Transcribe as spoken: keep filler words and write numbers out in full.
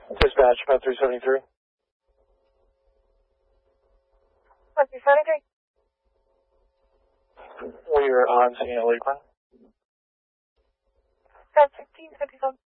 Dispatch, Met three seventy-three. Met three seventy-three. We are on scene at Lakeland. Set fifteen fifty-seven.